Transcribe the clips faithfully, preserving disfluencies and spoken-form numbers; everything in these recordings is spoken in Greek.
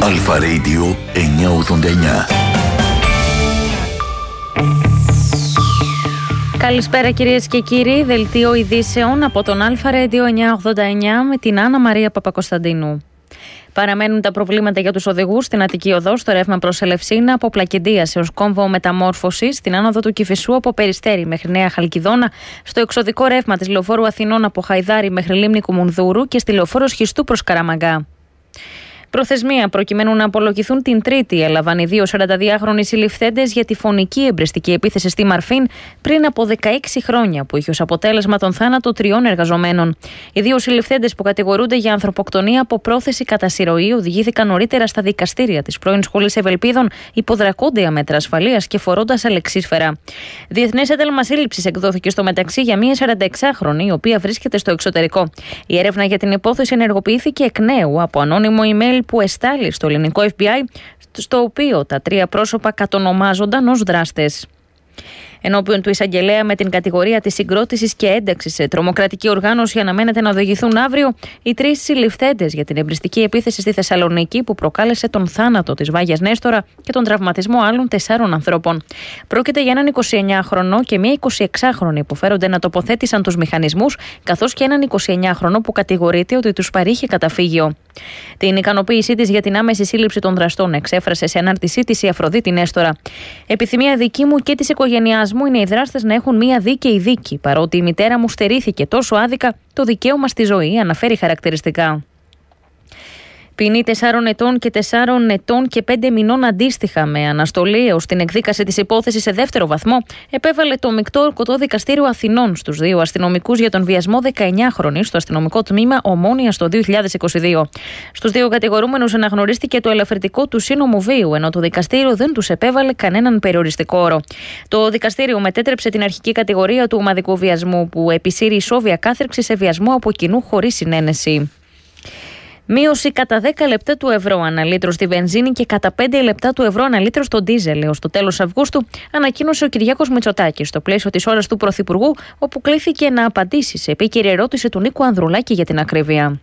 Αλφα Radio εννιακόσια ογδόντα εννιά. Καλησπέρα κυρίες και κύριοι, δελτίο ειδήσεων από τον Αλφα Radio εννιακόσια ογδόντα εννιά με την Άννα Μαρία Παπακοσταντίνου. Παραμένουν τα προβλήματα για τους οδηγούς στην Αττική Οδό, στο ρεύμα προς Ελευσίνα, από Πλακεντίας έως Κόμβο Μεταμόρφωσης, στην άνοδο του Κηφισού από Περιστέρι μέχρι Νέα Χαλκιδόνα, στο εξωδικό ρεύμα της Λεωφόρου Αθηνών από Χαϊδάρι μέχρι Λίμνη Κουμουνδούρου και στη Λεωφόρο Σχιστού προς Καραμαγκά. Προθεσμία προκειμένου να απολογηθούν την Τρίτη έλαβαν οι δύο σαρανταδυάχρονοι συλληφθέντες για τη φωνική εμπρεστική επίθεση στη Μαρφίν πριν από δεκαέξι χρόνια, που είχε ως αποτέλεσμα τον θάνατο τριών εργαζομένων. Οι δύο συλληφθέντες, που κατηγορούνται για ανθρωποκτονία από πρόθεση κατά συρροή, οδηγήθηκαν νωρίτερα στα δικαστήρια της πρώην Σχολής Ευελπίδων υπό δρακόντια μέτρα ασφαλείας και φορώντας αλεξίσφαιρα. Διεθνές ένταλμα σύλληψης εκδόθηκε στο μεταξύ για μία σαρανταεξάχρονη, η οποία βρίσκεται στο εξωτερικό. Η έρευνα για την υπόθεση ενεργοποιήθηκε εκ νέου από ανώνυμο email που εστάλει στο ελληνικό εφ μπι άι, στο οποίο τα τρία πρόσωπα κατονομάζονταν ως δράστες. Ενώπιον του εισαγγελέα με την κατηγορία της συγκρότησης και ένταξης σε τρομοκρατική οργάνωση αναμένεται να οδηγηθούν αύριο οι τρεις συλληφθέντες για την εμπριστική επίθεση στη Θεσσαλονίκη που προκάλεσε τον θάνατο της Βάγιας Νέστορα και τον τραυματισμό άλλων τεσσάρων ανθρώπων. Πρόκειται για έναν εικοσιεννιάχρονο και μία εικοσιεξάχρονη που φέρονται να τοποθέτησαν τους μηχανισμούς, καθώς και έναν εικοσιεννιάχρονο που κατηγορείται ότι τους παρήχε καταφύγιο. Την ικανοποίησή της για την άμεση σύλληψη των δραστών εξέφρασε σε ανάρτησή της η Αφροδίτη Νέστορα. Επιθυμία δική μου και της οικογένειάς μου είναι οι δράστες να έχουν μία δίκαιη δίκη, παρότι η μητέρα μου στερήθηκε τόσο άδικα το δικαίωμα στη ζωή, αναφέρει χαρακτηριστικά. Ποινή τεσσάρων ετών και τεσσάρων ετών και πέντε μηνών αντίστοιχα, με αναστολή έως την εκδίκαση της υπόθεσης σε δεύτερο βαθμό, επέβαλε το Μεικτό Ορκωτό Δικαστήριο Αθηνών στους δύο αστυνομικούς για τον βιασμό δεκαεννιάχρονης στο αστυνομικό τμήμα Ομόνιας το δύο χιλιάδες είκοσι δύο. Στους δύο κατηγορούμενους αναγνωρίστηκε το ελαφρυντικό του σύνομου βίου, ενώ το δικαστήριο δεν τους επέβαλε κανέναν περιοριστικό όρο. Το δικαστήριο μετέτρεψε την αρχική κατηγορία του ομαδικού βιασμού, που επισύρει ισόβια κάθριξη, σε βιασμό από κοινού χωρίς συνένεση. Μείωση κατά δέκα λεπτά του ευρώ ανά λίτρο στη βενζίνη και κατά πέντε λεπτά του ευρώ ανά λίτρο στο ντίζελ έως το τέλος Αυγούστου, ανακοίνωσε ο Κυριάκος Μητσοτάκης στο πλαίσιο της ώρας του Πρωθυπουργού, όπου κλήθηκε να απαντήσει σε επίκαιρη ερώτηση του Νίκου Ανδρουλάκη για την ακρίβεια.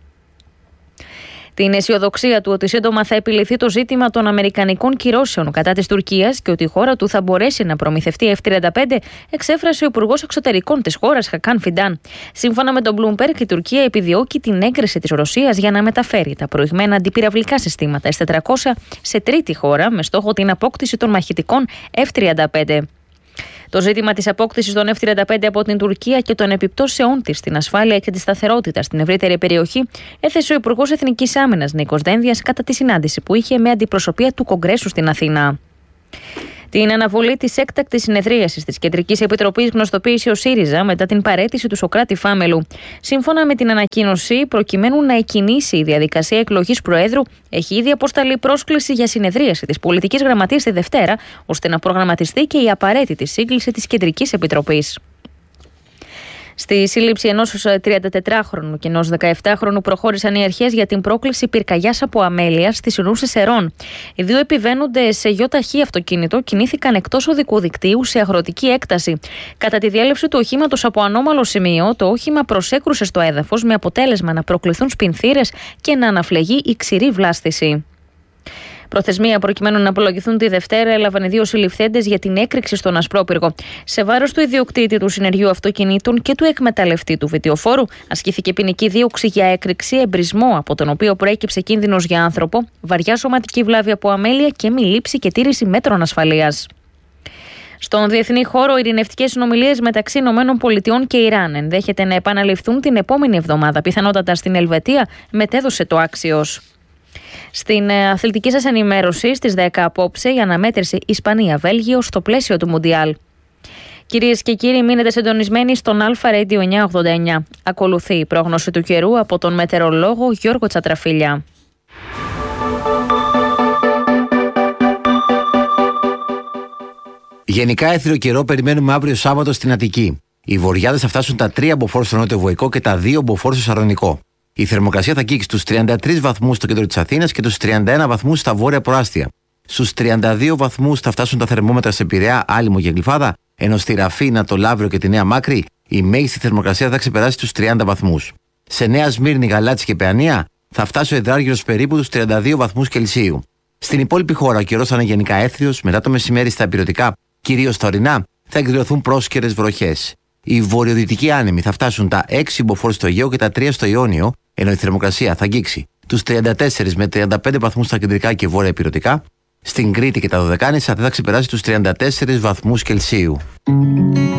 Την αισιοδοξία του ότι σύντομα θα επιληθεί το ζήτημα των αμερικανικών κυρώσεων κατά της Τουρκίας και ότι η χώρα του θα μπορέσει να προμηθευτεί εφ τριάντα πέντε, εξέφρασε ο Υπουργός Εξωτερικών της χώρας, Χακάν Φιντάν. Σύμφωνα με τον Bloomberg, η Τουρκία επιδιώκει την έγκριση της Ρωσίας για να μεταφέρει τα προηγμένα αντιπυραυλικά συστήματα ες τετρακόσια σε τρίτη χώρα, με στόχο την απόκτηση των μαχητικών εφ τριάντα πέντε. Το ζήτημα της απόκτησης των εφ τριάντα πέντε από την Τουρκία και των επιπτώσεών της στην ασφάλεια και τη σταθερότητα στην ευρύτερη περιοχή έθεσε ο Υπουργός Εθνικής Άμυνας Νίκος Δένδιας κατά τη συνάντηση που είχε με αντιπροσωπεία του Κογκρέσου στην Αθήνα. Την αναβολή της έκτακτης συνεδρίασης της Κεντρικής Επιτροπής γνωστοποίησε ο ΣΥΡΙΖΑ μετά την παραίτηση του Σωκράτη Φάμελου. Σύμφωνα με την ανακοίνωση, προκειμένου να εκκινήσει η διαδικασία εκλογής Προέδρου, έχει ήδη αποσταλεί πρόσκληση για συνεδρίαση της Πολιτικής Γραμματείας τη Δευτέρα, ώστε να προγραμματιστεί και η απαραίτητη σύγκληση της Κεντρικής Επιτροπής. Στη σύλληψη ενός τριαντατετράχρονου και ενός δεκαεπτάχρονου προχώρησαν οι αρχές για την πρόκληση πυρκαγιάς από αμέλεια στις Ινούσες Σερών. Οι δύο επιβαίνοντες σε γιοταχή αυτοκίνητο κινήθηκαν εκτός οδικού δικτύου σε αγροτική έκταση. Κατά τη διέλευση του οχήματος από ανώμαλο σημείο, το όχημα προσέκρουσε στο έδαφος, με αποτέλεσμα να προκληθούν σπινθήρες και να αναφλεγεί η ξηρή βλάστηση. Προθεσμία προκειμένου να απολογηθούν τη Δευτέρα έλαβαν οι δύο συλληφθέντες για την έκρηξη στον Ασπρόπυργο. Σε βάρος του ιδιοκτήτη του συνεργείου αυτοκινήτων και του εκμεταλλευτή του βιτιοφόρου ασκήθηκε ποινική δίωξη για έκρηξη, εμπρισμό από τον οποίο προέκυψε κίνδυνος για άνθρωπο, βαριά σωματική βλάβη από αμέλεια και μη λήψη και τήρηση μέτρων ασφαλείας. Στον διεθνή χώρο, ειρηνευτικές συνομιλίες μεταξύ ΗΠΑ και Ιράν ενδέχεται να επαναληφθούν την επόμενη εβδομάδα, πιθανότατα στην Ελβετία, μετέδωσε το Άξιος. Στην αθλητική σας ενημέρωση στις δέκα απόψε, η αναμέτρηση Ισπανία-Βέλγιο στο πλαίσιο του Μουντιάλ. Κυρίες και κύριοι, μείνετε συντονισμένοι στον Αλφα Radio εννιακόσια ογδόντα εννιά. Ακολουθεί η πρόγνωση του καιρού από τον μετεωρολόγο Γιώργο Τσατραφίλια. Γενικά έθριο καιρό περιμένουμε αύριο Σάββατο στην Αττική. Οι βοριάδες θα φτάσουν τα τρία μποφόρ στο νότιο Βοϊκό και τα δύο μποφόρ στο Σαρδονικό. Η θερμοκρασία θα αγγίξει στους τριάντα τρεις βαθμούς στο κέντρο της Αθήνας και τους τριάντα ένα βαθμούς στα βόρεια προάστια. Στους τριάντα δύο βαθμούς θα φτάσουν τα θερμόμετρα σε Πειραιά, Άλυμο και Γλυφάδα, ενώ στη Ραφίνα, το Λαύριο και τη Νέα Μάκρη η μέγιστη θερμοκρασία θα ξεπεράσει τους τριάντα βαθμούς. Σε Νέα Σμύρνη, Γαλάτσι και Παιανία θα φτάσει ο υδράργυρος περίπου τους τριάντα δύο βαθμούς Κελσίου. Στην υπόλοιπη χώρα ο καιρός θα είναι γενικά έθριος, μετά το μεσημέρι στα ηπειρωτικά, κυρίως στα ορεινά, θα εκδηλωθούν πρόσκαιρες βροχές. Οι βορειοδυτικοί άνεμοι θα φτάσουν τα έξι μποφόρ στο Αιγαίο και τα τρία στο Ιόνιο, ενώ η θερμοκρασία θα αγγίξει τους τριάντα τέσσερα με τριάντα πέντε βαθμούς στα κεντρικά και βόρεια ηπειρωτικά. Στην Κρήτη και τα Δωδεκάνησα δεν θα ξεπεράσει τους τριάντα τέσσερις βαθμούς Κελσίου.